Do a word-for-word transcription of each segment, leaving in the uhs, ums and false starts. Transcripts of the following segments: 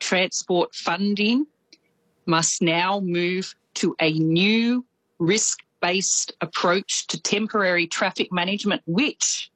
transport funding must now move to a new risk-based approach to temporary traffic management, which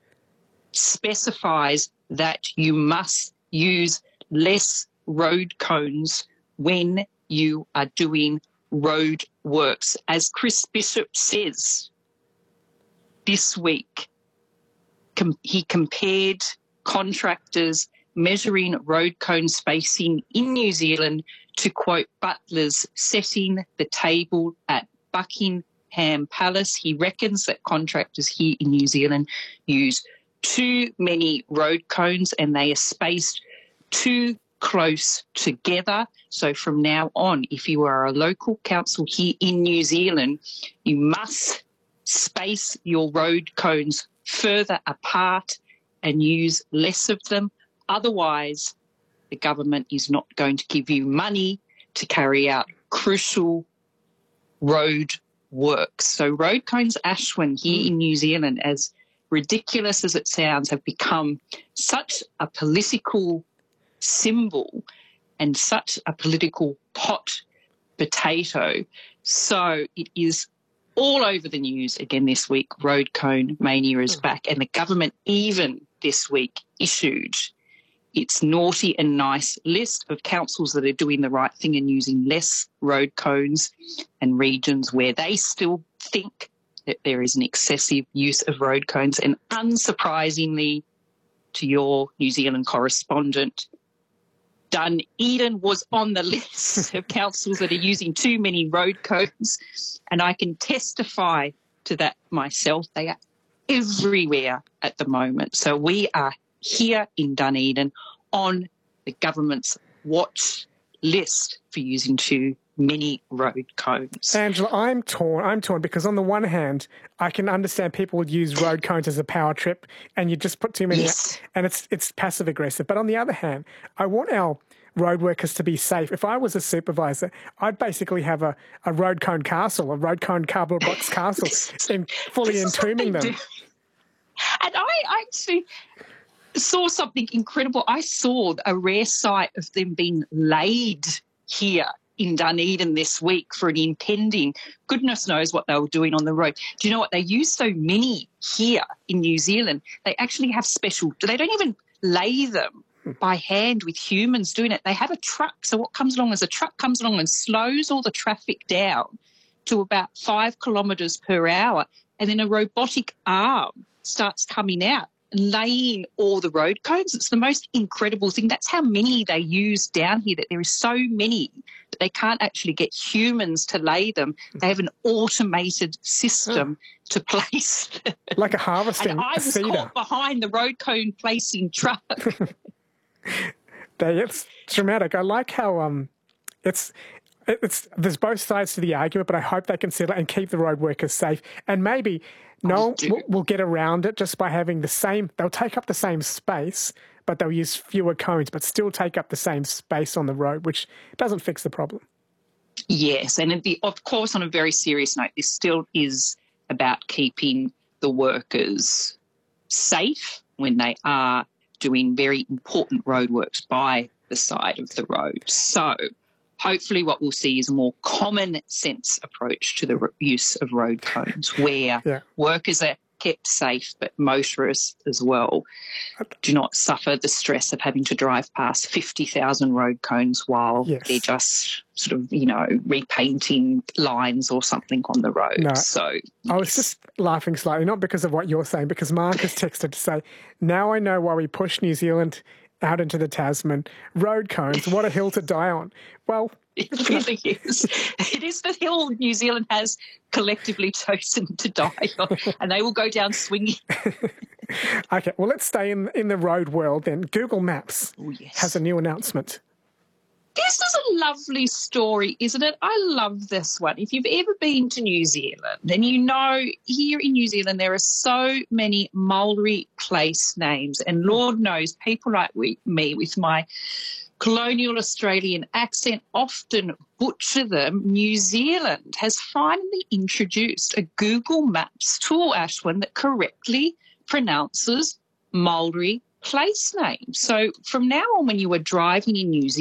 specifies that you must use less road cones when you are doing road works. As Chris Bishop says this week, com- he compared contractors measuring road cone spacing in New Zealand to, quote, butlers setting the table at Buckingham Palace. He reckons that contractors here in New Zealand use too many road cones and they are spaced too close together. So from now on, if you are a local council here in New Zealand, you must space your road cones further apart and use less of them. Otherwise, the government is not going to give you money to carry out crucial road works. So road cones, Ashwin, here in New Zealand, as ridiculous as it sounds, have become such a political symbol and such a political hot potato. So it is all over the news again this week. Road cone mania is back, and the government even this week issued its naughty and nice list of councils that are doing the right thing and using less road cones, and regions where they still think that there is an excessive use of road cones. And unsurprisingly, to your New Zealand correspondent, Dunedin was on the list of councils that are using too many road cones, and I can testify to that myself. They are everywhere at the moment. So we are here in Dunedin on the government's watch list for using too many road cones. Angela, I'm torn. I'm torn because on the one hand, I can understand people would use road cones as a power trip and you just put too many yes. out, and it's it's passive aggressive. But on the other hand, I want our road workers to be safe. If I was a supervisor, I'd basically have a, a road cone castle, a road cone cardboard box castle, and fully entombing them. Do. And I actually saw something incredible. I saw a rare sight of them being laid here in Dunedin this week for an impending, goodness knows what they were doing on the road. Do you know what? They use so many here in New Zealand. They actually have special, they don't even lay them by hand with humans doing it. They have a truck. So what comes along is a truck comes along and slows all the traffic down to about five kilometres per hour, and then a robotic arm starts coming out and laying all the road cones. It's the most incredible thing. That's how many they use down here, that there is so many that they can't actually get humans to lay them. They have an automated system oh. to place them. Like a harvesting And I was cedar. caught behind the road cone placing truck. they, it's dramatic. I like how um, it's... It's, there's both sides to the argument, but I hope they consider and keep the road workers safe. And maybe no, we'll, we'll get around it just by having the same, they'll take up the same space, but they'll use fewer cones, but still take up the same space on the road, which doesn't fix the problem. Yes, and the, of course, on a very serious note, this still is about keeping the workers safe when they are doing very important roadworks by the side of the road. So hopefully what we'll see is a more common sense approach to the re- use of road cones where yeah. workers are kept safe, but motorists as well do not suffer the stress of having to drive past fifty thousand road cones while yes. they're just sort of, you know, repainting lines or something on the road. No, so yes. I was just laughing slightly, not because of what you're saying, because Mark has texted to say, now I know why we push New Zealand out into the Tasman. Road cones, what a hill to die on. Well, it really is. It is the hill New Zealand has collectively chosen to die on, and they will go down swinging. Okay, well, let's stay in in the road world then. Google Maps oh, yes. has a new announcement. This is a lovely story, isn't it? I love this one. If you've ever been to New Zealand, then you know here in New Zealand there are so many Maori place names, and Lord knows people like we, me with my colonial Australian accent often butcher them. New Zealand has finally introduced a Google Maps tool, Ashwin, that correctly pronounces Maori place names. So from now on, when you are driving in New Zealand,